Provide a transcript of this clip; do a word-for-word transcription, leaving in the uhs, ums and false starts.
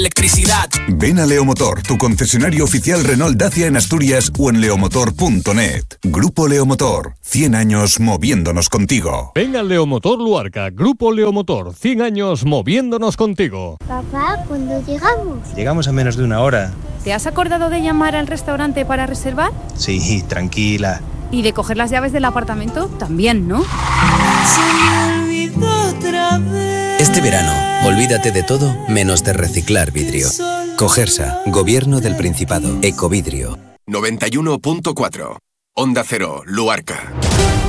electricidad. Ven a Leomotor, tu concesionario oficial Renault Dacia en Asturias o en leomotor punto net. Grupo Leomotor, cien años moviéndonos contigo. Ven a Leomotor Luarca, Grupo Leomotor, cien años moviéndonos contigo. Papá, ¿cuándo llegamos? Llegamos a menos de una hora. ¿Te has acordado de llamar al restaurante para reservar? Sí, tranquila. ¿Y de coger las llaves del apartamento? También, ¿no? Este verano, olvídate de todo menos de reciclar vidrio. Cogersa, Gobierno del Principado, Ecovidrio. noventa y uno punto cuatro. Onda Cero, Luarca.